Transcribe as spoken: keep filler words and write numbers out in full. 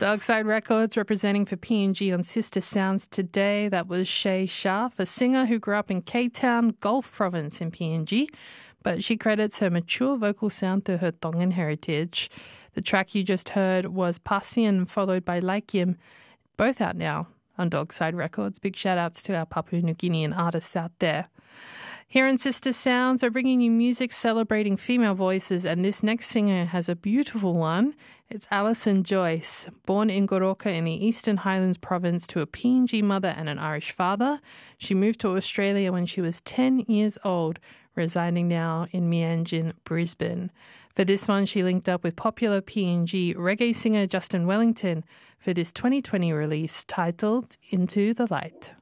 Darkside Records representing for P N G on Sister Sounds today. That was Shay Sharf, a singer who grew up in K-Town, Gulf Province in P N G, but she credits her mature vocal sound to her Tongan heritage. The track you just heard was Pasien, followed by Laikim, both out now on Darkside Records. Big shout-outs to our Papua New Guinean artists out there. Here in Sister Sounds are bringing you music celebrating female voices, and this next singer has a beautiful one. It's Alison Joyce. Born in Goroka in the Eastern Highlands province to a P N G mother and an Irish father, she moved to Australia when she was ten years old, residing now in Meanjin, Brisbane. For this one, she linked up with popular P N G reggae singer Justin Wellington for this twenty twenty release titled Into the Light.